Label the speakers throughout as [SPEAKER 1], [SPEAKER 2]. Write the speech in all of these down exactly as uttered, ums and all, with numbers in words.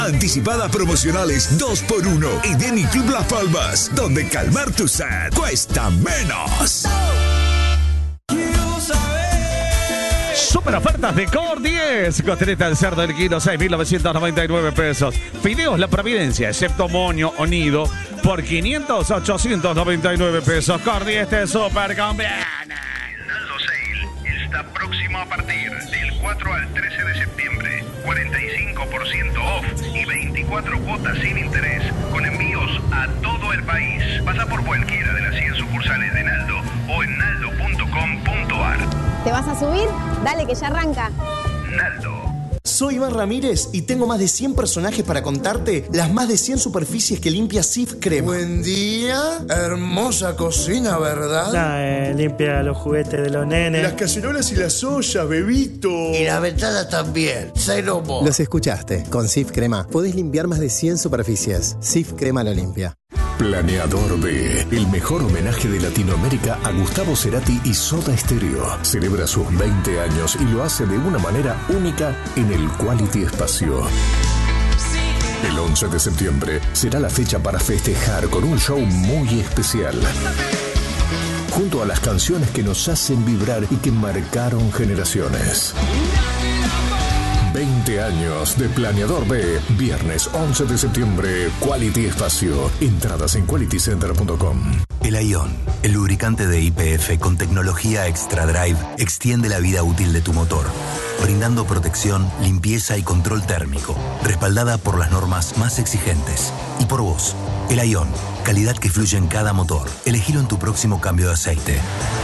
[SPEAKER 1] Anticipadas promocionales dos por uno en Eni Club Las Palmas, donde calmar tu sed cuesta menos.
[SPEAKER 2] Super ofertas de Cor diez. Costeleta de cerdo del kilo, seis mil novecientos noventa y nueve pesos. Fideos La Providencia, excepto moño o nido, por quinientos, ochocientos noventa y nueve pesos. Cor diez te super conviene.
[SPEAKER 3] Naldo Sale está próximo a partir del cuatro al trece de septiembre. cuarenta y cinco por ciento off y veinticuatro cuotas sin interés, con envíos a todo el país. Pasa por cualquiera de las cien sucursales de Naldo o en naldo punto com punto ar.
[SPEAKER 4] ¿Te vas a subir? Dale, que ya arranca.
[SPEAKER 3] Naldo.
[SPEAKER 5] Soy Iván Ramírez y tengo más de cien personajes para contarte las más de cien superficies que limpia Cif Crema.
[SPEAKER 6] Buen día, hermosa cocina, ¿verdad?
[SPEAKER 7] Nah, eh, limpia los juguetes de los nenes.
[SPEAKER 6] Las cacerolas y las ollas, bebito.
[SPEAKER 8] Y la ventana también, cero mo.
[SPEAKER 9] Los escuchaste, con Cif Crema podés limpiar más de cien superficies. Cif Crema lo limpia.
[SPEAKER 1] Planeador B, el mejor homenaje de Latinoamérica a Gustavo Cerati y Soda Stereo. Celebra sus veinte años y lo hace de una manera única en el Quality Espacio. El once de septiembre será la fecha para festejar con un show muy especial. Junto a las canciones que nos hacen vibrar y que marcaron generaciones. veinte años de Planeador B, viernes once de septiembre, Quality Espacio. Entradas en quality center punto com.
[SPEAKER 10] El Ion, el lubricante de Y P F con tecnología Extra Drive, extiende la vida útil de tu motor, brindando protección, limpieza y control térmico, respaldada por las normas más exigentes. Y por vos, el Ion, calidad que fluye en cada motor. Elegilo en tu próximo cambio de aceite.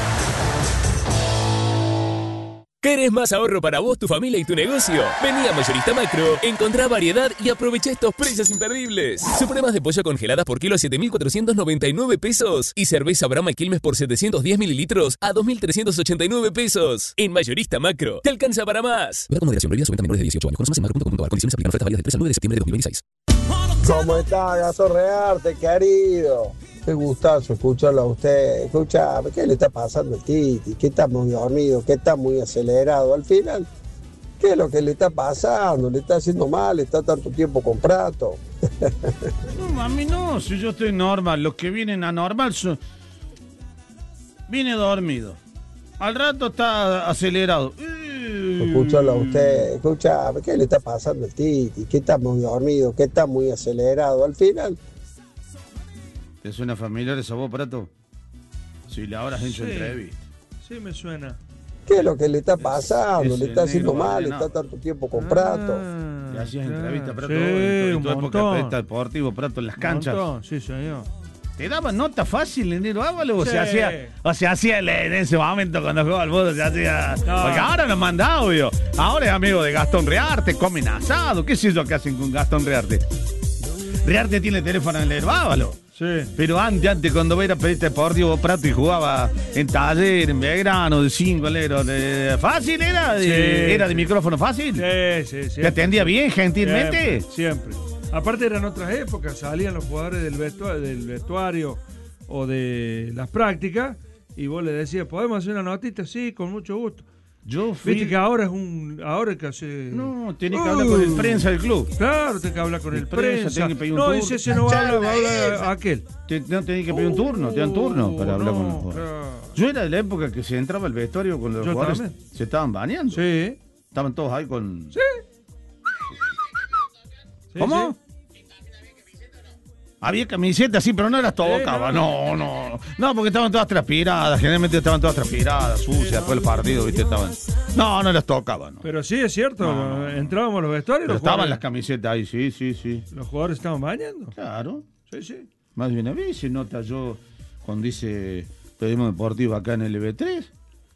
[SPEAKER 11] ¿Querés más ahorro para vos, tu familia y tu negocio? Vení a Mayorista Macro, encontrá variedad y aprovecha estos precios imperdibles. Supremas de pollo congeladas por kilo a siete mil cuatrocientos noventa y nueve pesos. Y cerveza Brahma Quilmes por setecientos diez mililitros a dos mil trescientos ochenta y nueve pesos. En Mayorista Macro, te alcanza para más. Ver con moderación, prohibida su venta a menores de dieciocho años. Conoce más en macro punto com punto ar. Condiciones aplican. Ofertas válidas del tres al nueve de septiembre de dos mil veintiséis.
[SPEAKER 12] ¿Cómo está, Gastón Rearte, querido? Qué gustazo escucharlo a usted. Escucha, ¿qué le está pasando al Titi? ¿Qué está muy dormido? ¿Qué está muy acelerado? Al final, ¿qué es lo que le está pasando? ¿Le está haciendo mal? ¿Está tanto tiempo con Prato?
[SPEAKER 2] No, a mí no, si yo estoy normal. Los que vienen anormal son... Viene dormido. Al rato está acelerado.
[SPEAKER 12] Escucharlo a usted. Escucha, ¿qué le está pasando al Titi? ¿Qué está muy dormido? ¿Qué está muy acelerado? Al final...
[SPEAKER 2] ¿Te suena familiar esa voz, Prato? Si le habrás hecho
[SPEAKER 7] Sí.
[SPEAKER 2] entrevista.
[SPEAKER 7] Sí, me suena.
[SPEAKER 12] ¿Qué es lo que le está pasando?
[SPEAKER 2] Ese
[SPEAKER 12] ¿Le está haciendo
[SPEAKER 2] negro
[SPEAKER 12] mal?
[SPEAKER 2] ordenado.
[SPEAKER 12] ¿Está tanto tiempo con Prato?
[SPEAKER 2] ¿Le hacías entrevista, Prato?
[SPEAKER 7] Sí,
[SPEAKER 2] en tu,
[SPEAKER 7] un
[SPEAKER 2] en tu época
[SPEAKER 7] montón.
[SPEAKER 2] de deportivo, Prato, en las canchas.
[SPEAKER 7] Un montón, sí, señor.
[SPEAKER 2] ¿Te daban nota fácil, Enero Ábalos? O
[SPEAKER 7] Sí.
[SPEAKER 2] se hacía, o se hacía el- en ese momento cuando jugaba al fútbol, se hacía...
[SPEAKER 7] No.
[SPEAKER 2] Porque ahora nos manda audio. Ahora es amigo de Gastón Rearte, comen asado. ¿Qué es eso que hacen con Gastón Rearte? Rearte tiene teléfono en el Ábalos.
[SPEAKER 7] Sí.
[SPEAKER 2] Pero antes, antes cuando era pedista deportivo, Prato y jugaba en Taller, en Belgrano, de cinco alero, de ¿fácil era? De,
[SPEAKER 7] Sí.
[SPEAKER 2] ¿Era de micrófono fácil?
[SPEAKER 7] Sí, sí, sí.
[SPEAKER 2] ¿Te atendía bien, gentilmente?
[SPEAKER 7] Siempre, siempre. Aparte eran otras épocas, salían los jugadores del vestuario, del vestuario o de las prácticas y vos le decías, ¿podemos hacer una notita? Sí, con mucho gusto.
[SPEAKER 2] Yo fui...
[SPEAKER 7] Viste que ahora es un... Ahora es que hace...
[SPEAKER 2] No, tenés que hablar con el prensa del club.
[SPEAKER 7] Claro, tenés que hablar con el,
[SPEAKER 2] El prensa,
[SPEAKER 7] prensa.
[SPEAKER 2] tenés que pedir un
[SPEAKER 7] no,
[SPEAKER 2] turno.
[SPEAKER 7] dice, ese no va a hablar, va a hablar aquel.
[SPEAKER 2] Te, no tenés que pedir un turno, te dan turno para hablar
[SPEAKER 7] no,
[SPEAKER 2] con los jugadores.
[SPEAKER 7] claro.
[SPEAKER 2] Yo era de la época que se entraba al vestuario cuando los
[SPEAKER 7] Yo
[SPEAKER 2] jugadores
[SPEAKER 7] también.
[SPEAKER 2] se estaban bañando.
[SPEAKER 7] Sí.
[SPEAKER 2] Estaban todos ahí con...
[SPEAKER 7] Sí. Sí,
[SPEAKER 2] ¿Cómo?
[SPEAKER 7] sí.
[SPEAKER 2] Había camisetas, sí, pero no las tocaba.
[SPEAKER 7] Sí,
[SPEAKER 2] no. no, no. No, porque estaban todas transpiradas. Generalmente estaban todas transpiradas, sucias, después del partido, ¿viste? Estaban... No, no las tocaba, no.
[SPEAKER 7] Pero sí, es cierto.
[SPEAKER 2] No, no.
[SPEAKER 7] Entrábamos a los vestuarios.
[SPEAKER 2] Pero
[SPEAKER 7] los
[SPEAKER 2] estaban
[SPEAKER 7] jugadores-
[SPEAKER 2] las camisetas ahí, sí, sí, sí.
[SPEAKER 7] Los jugadores estaban bañando.
[SPEAKER 2] Claro.
[SPEAKER 7] Sí, sí.
[SPEAKER 2] Más de una vez se nota yo cuando dice periodismo deportivo acá en el E V tres.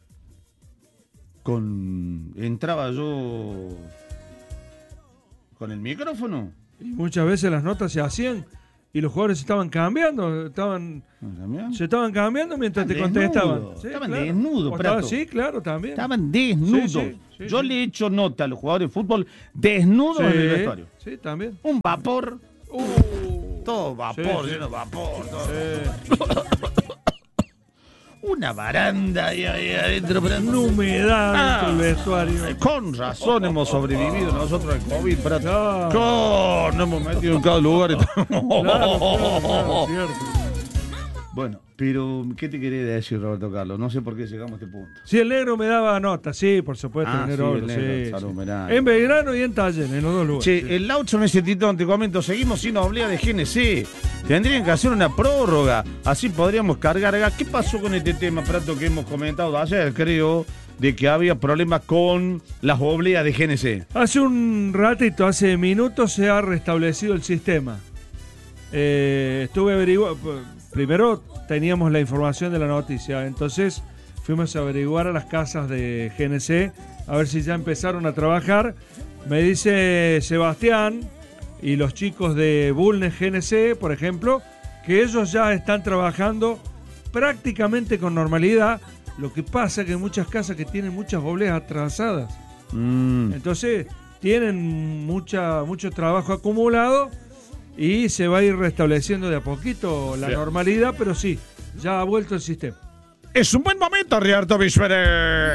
[SPEAKER 2] Con... Entraba yo con el micrófono.
[SPEAKER 7] Y muchas veces las notas se hacían y los jugadores estaban cambiando, estaban se estaban cambiando mientras te
[SPEAKER 2] Estaban
[SPEAKER 7] contestaban.
[SPEAKER 2] desnudos,
[SPEAKER 7] Sí,
[SPEAKER 2] estaban
[SPEAKER 7] claro.
[SPEAKER 2] desnudos,
[SPEAKER 7] O estaba-
[SPEAKER 2] Prato.
[SPEAKER 7] Sí, claro, también.
[SPEAKER 2] Estaban desnudos.
[SPEAKER 7] Sí, sí, sí,
[SPEAKER 2] yo
[SPEAKER 7] sí.
[SPEAKER 2] le he hecho nota a los jugadores de fútbol desnudos
[SPEAKER 7] Sí,
[SPEAKER 2] en el vestuario.
[SPEAKER 7] sí, también.
[SPEAKER 2] Un vapor.
[SPEAKER 7] Uh,
[SPEAKER 2] todo vapor,
[SPEAKER 7] sí, sí.
[SPEAKER 2] lleno de vapor. Todo.
[SPEAKER 7] Sí.
[SPEAKER 2] Una baranda ahí, ahí adentro. Pero
[SPEAKER 7] Una humedad
[SPEAKER 2] Ah,
[SPEAKER 7] dentro del vestuario.
[SPEAKER 2] Con razón hemos sobrevivido nosotros al COVID. Pero
[SPEAKER 7] Claro.
[SPEAKER 2] con, nos hemos metido en cada lugar. Y
[SPEAKER 7] Claro, claro, claro, cierto.
[SPEAKER 2] Bueno, pero ¿qué te quería decir, Roberto Carlos? No sé por qué llegamos a este punto.
[SPEAKER 7] Sí, el negro me daba nota, sí, por supuesto.
[SPEAKER 2] Ah,
[SPEAKER 7] el negro,
[SPEAKER 2] sí, el negro,
[SPEAKER 7] sí,
[SPEAKER 2] salud,
[SPEAKER 7] sí.
[SPEAKER 2] mirá.
[SPEAKER 7] En Belgrano y en Taller, en los dos lugares.
[SPEAKER 2] Che,
[SPEAKER 7] sí.
[SPEAKER 2] el Laucho me Titón, te comento, seguimos sin oblea de G N C. Tendrían que hacer una prórroga, así podríamos cargar gas. ¿Qué pasó con este tema, Prato, que hemos comentado ayer, creo, de que había problemas con las obleas de G N C?
[SPEAKER 7] Hace un ratito, hace minutos, se ha restablecido el sistema. Eh, estuve averiguando. Primero teníamos la información de la noticia, entonces fuimos a averiguar a las casas de G N C a ver si ya empezaron a trabajar. Me dice Sebastián y los chicos de Bulnes G N C, por ejemplo, que ellos ya están trabajando prácticamente con normalidad. Lo que pasa es que hay muchas casas que tienen muchas obleas atrasadas.
[SPEAKER 2] Mm.
[SPEAKER 7] Entonces tienen mucha, mucho trabajo acumulado y se va a ir restableciendo de a poquito la
[SPEAKER 2] Bien.
[SPEAKER 7] normalidad, pero sí, ya ha vuelto el sistema.
[SPEAKER 2] Es un buen momento, Riarto Bispere.